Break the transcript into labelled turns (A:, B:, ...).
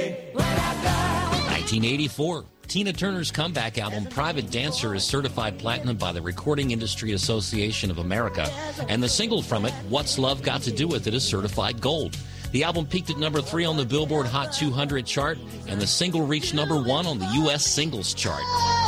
A: 1984. Tina Turner's comeback album, Private Dancer, is certified platinum by the Recording Industry Association of America, and the single from it, What's Love Got to Do With It, is certified gold. The album peaked at number 3 on the Billboard Hot 200 chart, and the single reached number 1 on the U.S. singles chart.